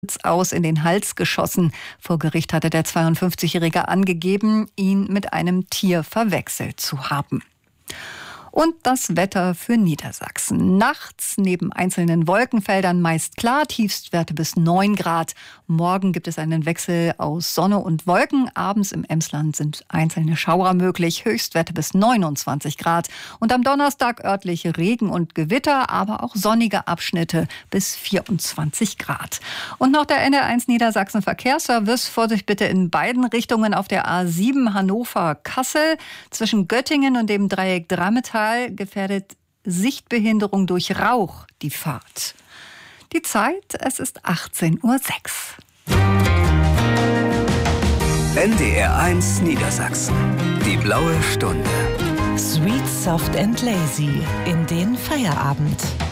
aus in den Hals geschossen. Vor Gericht hatte der 52-Jährige angegeben, ihn mit einem Tier verwechselt zu haben. Und das Wetter für Niedersachsen. Nachts neben einzelnen Wolkenfeldern meist klar, Tiefstwerte bis 9 Grad. Morgen gibt es einen Wechsel aus Sonne und Wolken. Abends im Emsland sind einzelne Schauer möglich, Höchstwerte bis 29 Grad. Und am Donnerstag örtliche Regen und Gewitter, aber auch sonnige Abschnitte bis 24 Grad. Und noch der NDR1 Niedersachsen Verkehrsservice. Vorsicht bitte in beiden Richtungen auf der A7 Hannover-Kassel. Zwischen Göttingen und dem Dreieck Drammetal gefährdet Sichtbehinderung durch Rauch die Fahrt. Die Zeit, es ist 18:06 Uhr. NDR1 Niedersachsen. Die blaue Stunde. Sweet, soft and lazy in den Feierabend.